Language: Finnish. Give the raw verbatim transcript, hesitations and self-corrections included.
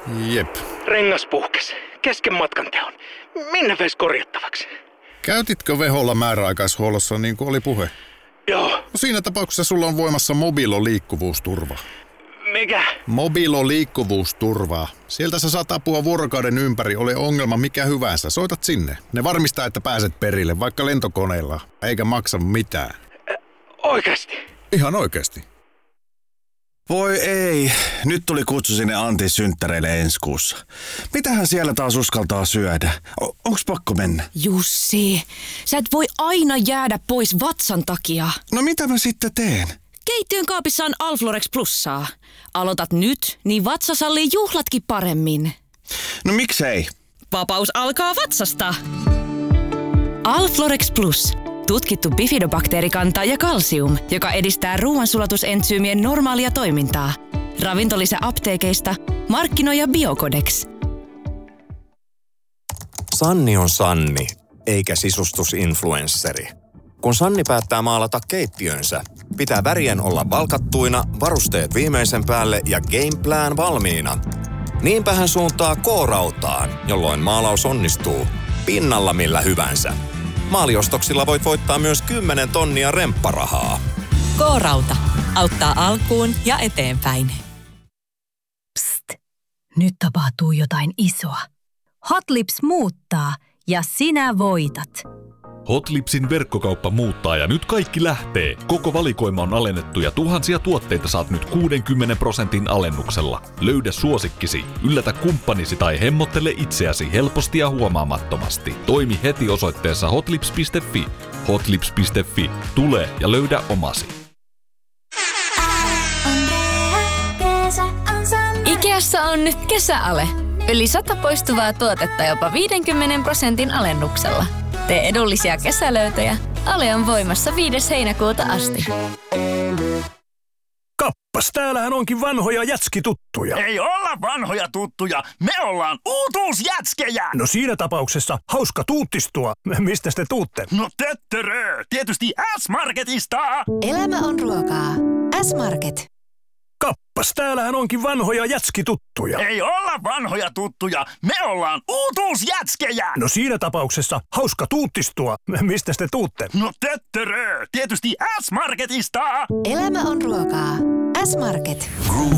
Jep. Rengas puhkes. Kesken matkan teon. Minne veis korjattavaksi? Käytitkö Veholla määräaikaishuollossa niin kuin oli puhe? Joo. No siinä tapauksessa sulla on voimassa Mobilo-liikkuvuusturva. Mikä? Mobilo-liikkuvuusturvaa. Sieltä sä saat apua vuorokauden ympäri, ole ongelma mikä hyvänsä. Soitat sinne. Ne varmistaa, että pääset perille, vaikka lentokoneella, eikä maksa mitään. Ä, oikeasti? Ihan oikeasti. Voi ei, nyt tuli kutsu sinne Antin synttäreille ensi kuussa. Mitähän siellä taas uskaltaa syödä? O- onks pakko mennä? Jussi, sä et voi aina jäädä pois vatsan takia. No mitä mä sitten teen? Keittiön kaapissa on Alflorex Plussaa. Aloitat nyt, niin vatsa sallii juhlatkin paremmin. No miksei? Vapaus alkaa vatsasta. Alflorex Plus. Tutkittu bifidobakteerikanta ja kalsium, joka edistää ruoansulatusentsyymien normaalia toimintaa. Ravintolisä apteekeista, markkinoija Biocodex. Sanni on Sanni, eikä sisustusinfluensseri. Kun Sanni päättää maalata keittiönsä, pitää värien olla valkattuina, varusteet viimeisen päälle ja gameplan valmiina. Niinpä hän suuntaa K-rautaan, jolloin maalaus onnistuu pinnalla millä hyvänsä. Maaliostoksilla voit voittaa myös kymmenen tonnia rempparahaa. K-rauta auttaa alkuun ja eteenpäin. Psst, nyt tapahtuu jotain isoa. Hot Lips muuttaa ja sinä voitat. Hotlipsin verkkokauppa muuttaa ja nyt kaikki lähtee. Koko valikoima on alennettu ja tuhansia tuotteita saat nyt kuudenkymmenen prosentin alennuksella. Löydä suosikkisi, yllätä kumppanisi tai hemmottele itseäsi helposti ja huomaamattomasti. Toimi heti osoitteessa hotlips piste fi. hotlips piste fi. Tule ja löydä omasi. Ikeassa on nyt kesäale. Yli sata poistuvaa tuotetta jopa viidenkymmenen prosentin alennuksella. Tee edullisia kesälöytöjä. Ale on voimassa viides heinäkuuta asti. Kappas, täällähän onkin vanhoja jätskituttuja. Ei olla vanhoja tuttuja, me ollaan uutuusjätskejä! No siinä tapauksessa hauska tuuttistua. Mistä te tuutte? No töttörö, tietysti S-Marketista! Elämä on ruokaa. S-Market. Kappas, täällähän onkin vanhoja jätskituttuja. Ei olla vanhoja tuttuja, me ollaan uutuusjätskejä! No siinä tapauksessa hauska tuuttistua. Mistä te tuutte? No töttörö, tietysti S-Marketista! Elämä on ruokaa. S-Market. Groove